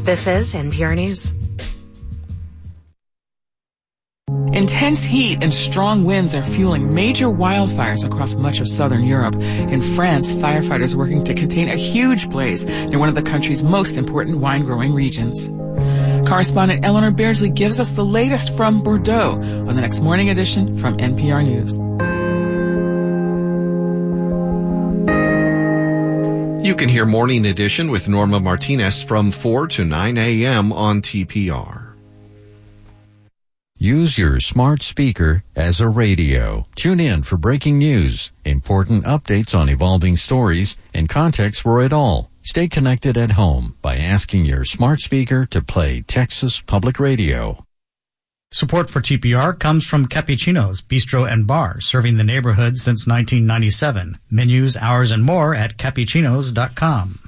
This is NPR News. Intense heat and strong winds are fueling major wildfires across much of southern Europe. In France, firefighters are working to contain a huge blaze in one of the country's most important wine-growing regions. Correspondent Eleanor Beardsley gives us the latest from Bordeaux on the next morning edition from NPR News. You can hear Morning Edition with Norma Martinez from 4 to 9 a.m. on TPR. Use your smart speaker as a radio. Tune in for breaking news, important updates on evolving stories, and context for it all. Stay connected at home by asking your smart speaker to play Texas Public Radio. Support for TPR comes from Cappuccino's Bistro and Bar, serving the neighborhood since 1997. Menus, hours, and more at cappuccinos.com.